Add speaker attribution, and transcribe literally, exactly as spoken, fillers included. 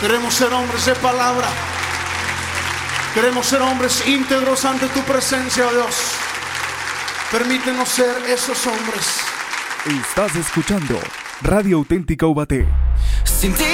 Speaker 1: Queremos ser hombres de palabra. Queremos ser hombres íntegros ante tu presencia, oh Dios. Permítenos ser esos hombres.
Speaker 2: Estás escuchando Radio Auténtica Ubaté.
Speaker 3: Sin ti